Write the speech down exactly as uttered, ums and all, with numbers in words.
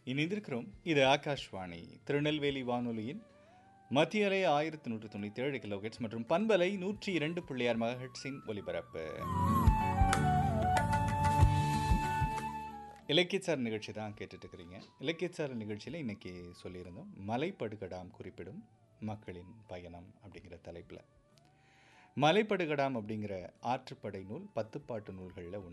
இணைந்திருக்கிறோம். இது ஆகாஷ்வாணி திருநெல்வேலி வானொலியின் மத்திய அலை ஆயிரத்தி நூற்று தொண்ணூற்றி ஏழு கிலோஹெட்ஸ் மற்றும் பண்பலை நூற்றி இரண்டு புள்ளி ஆறு மெகாஹெட்ஸின் ஒலிபரப்பு. இலக்கியச்சார் நிகழ்ச்சி தான் கேட்டுட்டு இருக்கிறீங்க. இலக்கியச்சார் நிகழ்ச்சியில் இன்னைக்கு சொல்லியிருந்தோம், மலைப்படுகடாம் குறிப்பிடும் மக்களின் பயணம் அப்படிங்கிற தலைப்பில். மலைப்படுகடாம் அப்படிங்கிற ஆற்றுப்படை நூல் பத்துப்பாட்டு நூல்களில் ஒன்று.